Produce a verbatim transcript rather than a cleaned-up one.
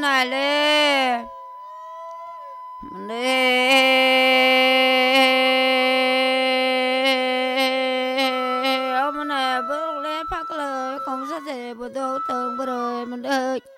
này lên mình đi ông này bước lên phát lời không sát thể bữa đầu tường bữa đời mình đợi